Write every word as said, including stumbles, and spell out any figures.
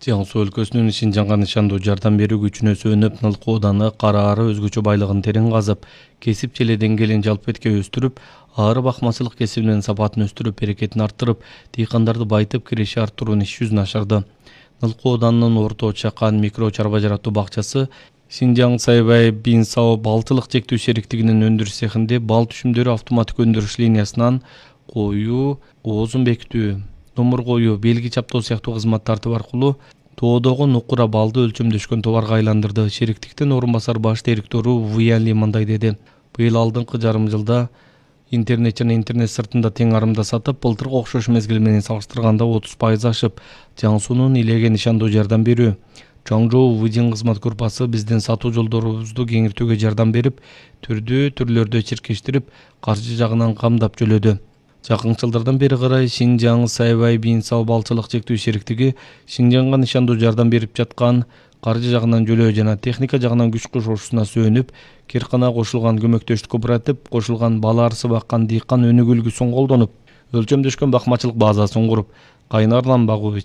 Жаңы Суу өлкөсүнүн Шинжаңга нышандуу жардам берүү күчүнө сүйөнүп, Нылкы ооданы караары өзгөчө байлыгын терең казып, кесип желе деңгээлин жалпы этке өстүрүп, ары бакмачылык кесибинин сапатын өстүрүп, берекетин арттырып, дыйкандарды байытып, киреше арттыруунун иш жүзүн ашырды. Нылкы ооданынын Орто Чакан микро чарба жаратуу бакчасы Шинжаң Сайбай Бинсао балчылык чектүү шериктигинин өндүрүш цехинде бал түшүмдөрү автоматтык өндүрүш линиясынан коюу, оозун бекитүү, номур коюу, белги чаптоо сыяктуу кызмат тартып аркылуу тоодогу нукура балды өлчөмдөшкөн товарга айландырды. Шериктиктин орун басар баш директору Вуяли мындай деди: быйыл алдыңкы жарым жылда интернет жана интернет сыртында тең арымда сатып, былтыркы окшош мезгил менен салыштырганда отуз пайыз ашып, Жаңы Суунун илеге нышандуу жардам берүү. Чаңжоу Выдин кызмат группасы биздин сатуу жолдорубузду кеңиртүүгө жардам берип, түрдүү түрлөрдө чиркештирип, каржы жагынан камдап жөлөдү. Жакынкы жылдардан бери карай Шинжаң Сайбай Бинсао балчылык чектүү шериктиги Шинжаңга нышандуу жардам берип жаткан каржы жагынан жөлөө жана техника жагынан күч кошушусуна сүйөнүп, Керкана кошулган көмөктөштүк кооператив, кошулган бала арсы баккан дыйкан өнүгүү үлгүсүн колдонуп, өлчөмдөшкөн бакмачылык базасын куруп, кайнарлан багуу